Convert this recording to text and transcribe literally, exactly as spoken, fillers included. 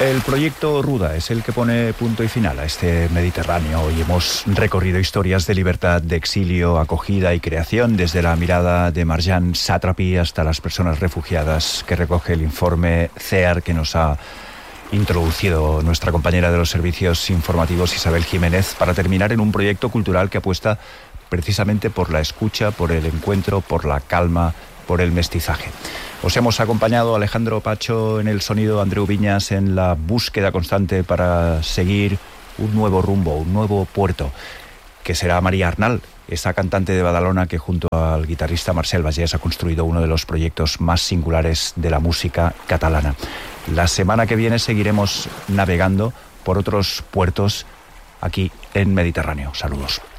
El proyecto Ruda es el que pone punto y final a este Mediterráneo. Hoy hemos recorrido historias de libertad, de exilio, acogida y creación, desde la mirada de Marjan Satrapi hasta las personas refugiadas que recoge el informe C E A R que nos ha introducido nuestra compañera de los servicios informativos Isabel Jiménez, para terminar en un proyecto cultural que apuesta precisamente por la escucha, por el encuentro, por la calma, por el mestizaje. Os hemos acompañado Alejandro Pacho en el sonido, Andreu Viñas en la búsqueda constante para seguir un nuevo rumbo, un nuevo puerto, que será María Arnal, esa cantante de Badalona que junto al guitarrista Marcel Vallès ha construido uno de los proyectos más singulares de la música catalana. La semana que viene seguiremos navegando por otros puertos aquí en Mediterráneo. Saludos.